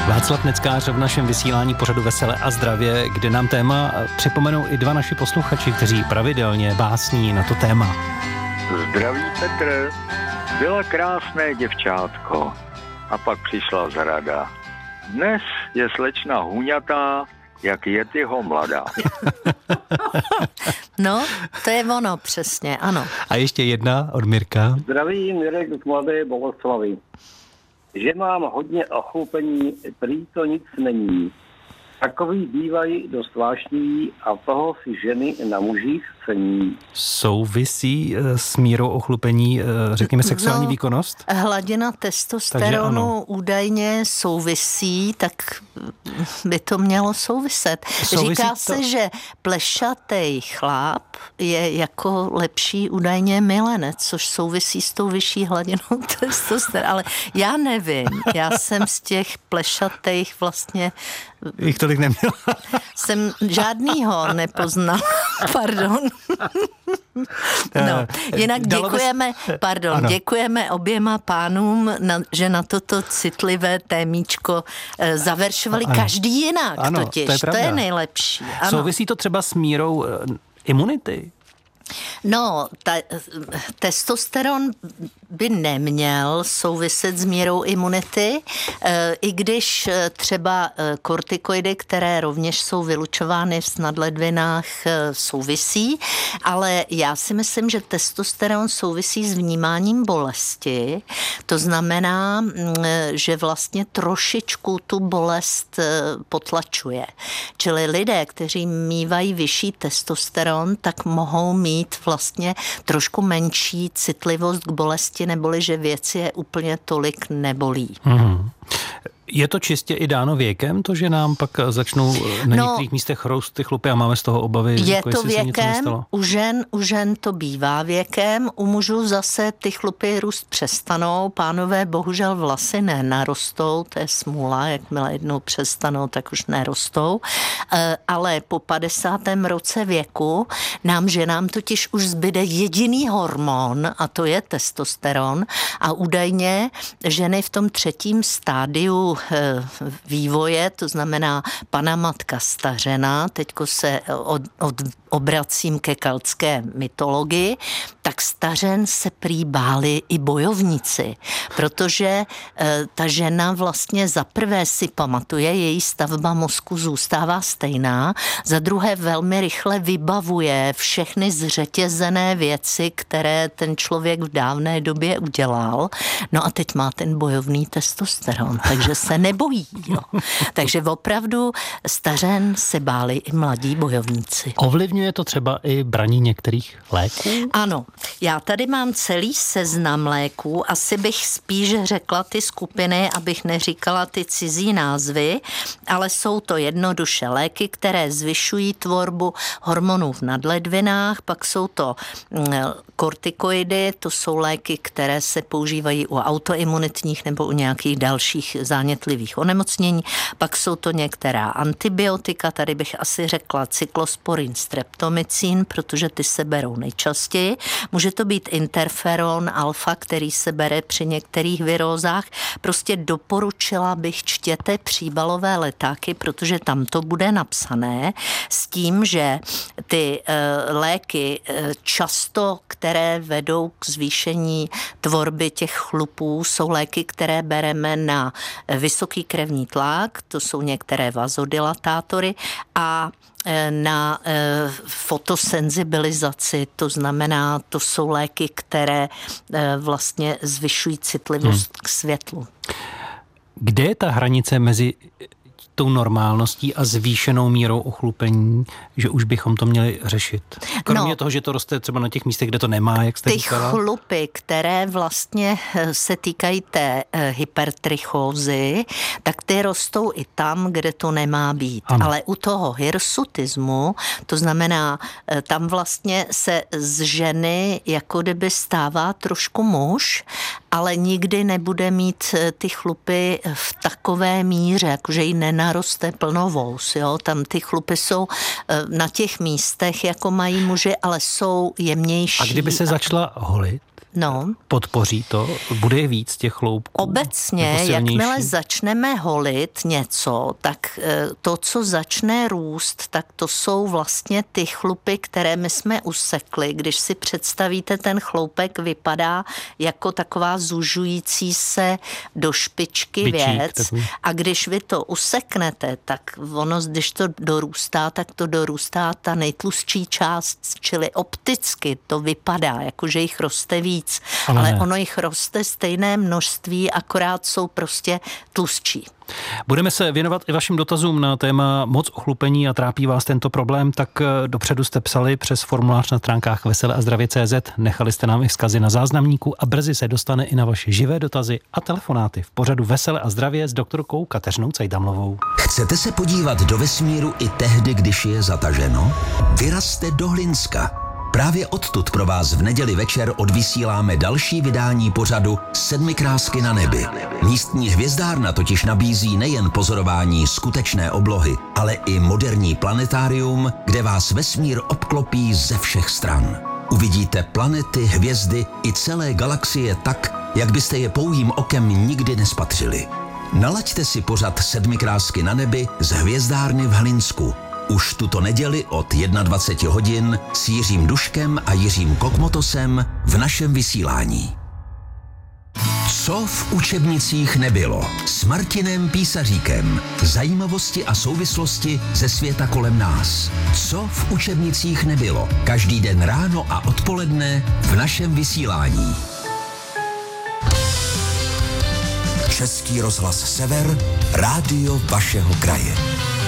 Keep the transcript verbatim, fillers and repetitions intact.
Václav Neckář v našem vysílání pořadu Vesele a zdravě, kde nám téma připomenou i dva naši posluchači, kteří pravidelně básní na to téma. Zdraví Petr, byla krásné děvčátko a pak přišla zrada. Dnes je slečna huňatá, jak je tyho mladá. No, to je ono přesně, ano. A ještě jedna od Mirka. Zdraví, Mirek z Mladé Bohoslavy. Že mám hodně ochupení, prý to nic není. Takový bývají dost vášniví a toho si ženy na mužích cení. Souvisí s mírou ochlupení, řekněme, sexuální no, výkonnost? Hladina testosteronu údajně souvisí, tak by to mělo souviset. Souvisí Říká to... se, že plešatej chlap je jako lepší údajně milenec, což souvisí s tou vyšší hladinou testosteronu. Ale já nevím, já jsem z těch plešatejch vlastně... Jich tolik neměla. Jsem žádnýho nepoznal. Pardon. No, jinak děkujeme, pardon, ano. děkujeme oběma pánům, na, že na toto citlivé témíčko e, zaveršovali ano. každý jinak ano, totiž. To je, to je nejlepší. Ano. Souvisí to třeba s mírou e, imunity? No, ta, testosteron by neměl souviset s mírou imunity, i když třeba kortikoidy, které rovněž jsou vylučovány v nadledvinách, souvisí, ale já si myslím, že testosteron souvisí s vnímáním bolesti. To znamená, že vlastně trošičku tu bolest potlačuje. Čili lidé, kteří mívají vyšší testosteron, tak mohou mít vlastně trošku menší citlivost k bolesti, neboli že věci je úplně tolik nebolí. Mm-hmm. Je to čistě i dáno věkem, to, že nám pak začnou na no, některých místech růst ty chlupy a máme z toho obavy? Je jako to věkem, u žen, u žen to bývá věkem, u mužů zase ty chlupy růst přestanou, pánové bohužel vlasy nenarostou, to je smůla, jakmile jednou přestanou, tak už nerostou, ale po padesátém roce věku nám ženám totiž už zbyde jediný hormon a to je testosteron a údajně ženy v tom třetím stádiu vývoje, to znamená pana matka stařena, teďko se od, od, obracím ke keltské mytologii, tak stařen se prý báli i bojovníci, protože e, ta žena vlastně za prvé si pamatuje, její stavba mozku zůstává stejná, za druhé velmi rychle vybavuje všechny zřetězené věci, které ten člověk v dávné době udělal. No a teď má ten bojovný testosteron, takže se nebojí. Jo. Takže opravdu stařen se báli i mladí bojovníci. Ovlivňuje to třeba i braní některých léků? Ano. Já tady mám celý seznam léků, asi bych spíš řekla ty skupiny, abych neříkala ty cizí názvy, ale jsou to jednoduše léky, které zvyšují tvorbu hormonů v nadledvinách, pak jsou to kortikoidy, to jsou léky, které se používají u autoimunitních nebo u nějakých dalších zánětlivých onemocnění, pak jsou to některá antibiotika, tady bych asi řekla cyklosporin, streptomycin, protože ty se berou nejčastěji. Může to být interferon alfa, který se bere při některých virózách. Prostě doporučila bych čtěte příbalové letáky, protože tam to bude napsané s tím, že ty e, léky e, často, které vedou k zvýšení tvorby těch chlupů, jsou léky, které bereme na vysoký krevní tlak, to jsou některé vazodilatátory a na e, fotosenzibilizaci, to znamená, to jsou léky, které e, vlastně zvyšují citlivost hmm. k světlu. Kde je ta hranice mezi tou normálností a zvýšenou mírou ochlupení, že už bychom to měli řešit? Kromě no, toho, že to roste třeba na těch místech, kde to nemá, jak jste ty říkala? Ty chlupy, které vlastně se týkají té hypertrichózy, tak ty rostou i tam, kde to nemá být. Ano. Ale u toho hirsutismu, to znamená, tam vlastně se z ženy jako kdyby stává trošku muž, ale nikdy nebude mít ty chlupy v takové míře, jakože jí nenaroste plnovous. Jo? Tam ty chlupy jsou na těch místech, jako mají muži, ale jsou jemnější. A kdyby se začala holit? No. Podpoří to? Bude víc těch chloupků? Obecně, jakmile začneme holit něco, tak to, co začne růst, tak to jsou vlastně ty chlupy, které my jsme usekli. Když si představíte, ten chloupek vypadá jako taková zužující se do špičky Bičík, věc. Takový. A když vy to useknete, tak ono, když to dorůstá, tak to dorůstá ta nejtlustší část, čili opticky to vypadá, jakože jich roste víc. Ale, ale ono jich roste stejné množství, akorát jsou prostě tlustší. Budeme se věnovat i vašim dotazům na téma moc ochlupení a trápí vás tento problém, tak dopředu jste psali přes formulář na stránkách vesele a zdravě tečka cé zet, nechali jste nám i vzkazy na záznamníku a brzy se dostane i na vaše živé dotazy a telefonáty v pořadu Vesele a zdravě s doktorkou Kateřinou Cajdamlovou. Chcete se podívat do vesmíru i tehdy, když je zataženo? Vyrazte do Hlinska. Právě odtud pro vás v neděli večer odvysíláme další vydání pořadu Sedmi krásky na nebi. Místní hvězdárna totiž nabízí nejen pozorování skutečné oblohy, ale i moderní planetárium, kde vás vesmír obklopí ze všech stran. Uvidíte planety, hvězdy i celé galaxie tak, jak byste je pouhým okem nikdy nespatřili. Nalaďte si pořad Sedmi krásky na nebi z hvězdárny v Hlinsku. Už tuto neděli od dvacet jedna hodin s Jiřím Duškem a Jiřím Kokmotosem v našem vysílání. Co v učebnicích nebylo? S Martinem Písaříkem. Zajímavosti a souvislosti ze světa kolem nás. Co v učebnicích nebylo? Každý den ráno a odpoledne v našem vysílání. Český rozhlas Sever, rádio vašeho kraje.